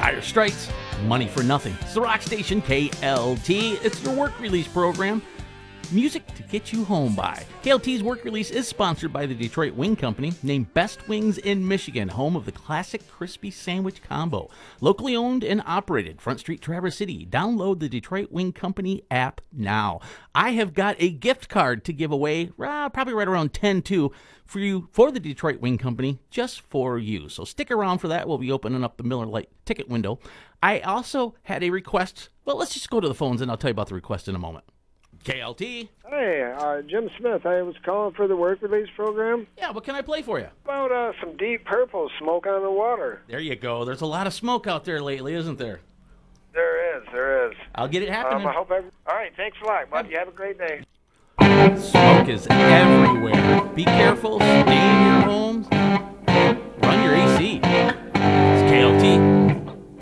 Dire Straits, Money for Nothing. It's the rock station KLT. It's your work release program. Music to get you home by. KLT's work release is sponsored by the Detroit Wing Company, named Best Wings in Michigan, home of the classic crispy sandwich combo. Locally owned and operated, Front Street, Traverse City. Download the Detroit Wing Company app now. I have got a gift card to give away, probably right around 10-2, for you, for the Detroit Wing Company, just for you. So stick around for that. We'll be opening up the Miller Lite ticket window. I also had a request. Well, let's just go to the phones, and I'll tell you about the request in a moment. KLT. Hey, Jim Smith. I was calling for the work release program. Yeah, what can I play for you? About some Deep Purple, Smoke on the Water. There you go. There's a lot of smoke out there lately, isn't there? There is. I'll get it happening. I hope all right, thanks a lot, bud. You have a great day. Smoke is everywhere. Be careful. Stay in your homes.